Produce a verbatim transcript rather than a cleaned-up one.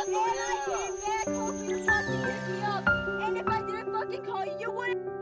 And I came back hoping to fucking pick me up. And if I didn't fucking call you, you wouldn't.